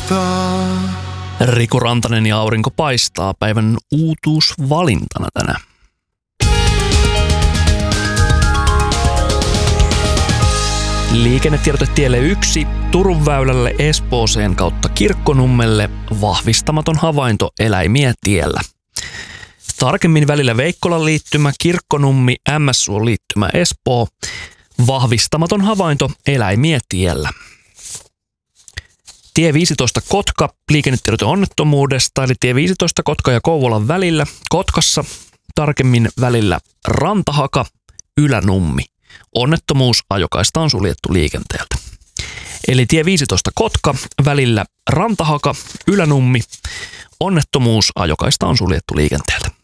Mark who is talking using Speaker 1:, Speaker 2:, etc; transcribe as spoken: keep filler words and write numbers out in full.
Speaker 1: paistaa.
Speaker 2: Riku Rantanen ja Aurinko paistaa päivän uutuusvalintana tänään. Liikennetiedote tielle yksi Turun väylälle Espooseen kautta Kirkkonummelle vahvistamaton havainto eläimiä tiellä. Tarkemmin välillä Veikkolan liittymä Kirkkonummi M S-suon liittymä Espoo. Vahvistamaton havainto eläimiä tiellä. Tie viisitoista Kotka, liikennetiedote onnettomuudesta, eli tie viisitoista Kotka ja Kouvolan välillä Kotkassa, tarkemmin välillä Rantahaka, Ylänummi. Onnettomuus, ajokaista on suljettu liikenteeltä. Eli tie viisitoista Kotka, välillä Rantahaka, Ylänummi. Onnettomuus, ajokaista on suljettu liikenteeltä.